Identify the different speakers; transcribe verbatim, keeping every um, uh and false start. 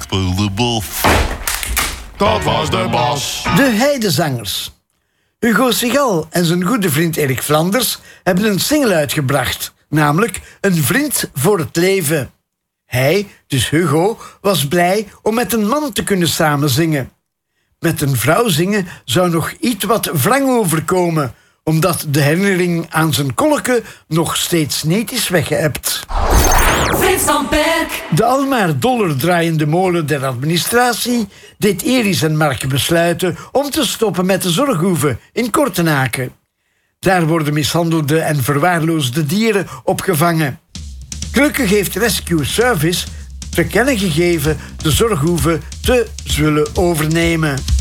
Speaker 1: speel de bos. Dat was de bas.
Speaker 2: De Heidezangers. Hugo Sigal en zijn goede vriend Erik Flanders hebben een single uitgebracht, namelijk Een vriend voor het leven. Hij, dus Hugo, was blij om met een man te kunnen samenzingen. Met een vrouw zingen zou nog iets wat wrang overkomen, omdat de herinnering aan zijn kolke nog steeds niet is weggeëpt.
Speaker 3: Frits van Perk.
Speaker 2: De almaar doller draaiende molen der administratie deed Eris en Mark besluiten om te stoppen met de zorghoeve in Kortenaken. Daar worden mishandelde en verwaarloosde dieren opgevangen. Gelukkig heeft Rescue Service te kennen gegeven de zorghoeve te zullen overnemen.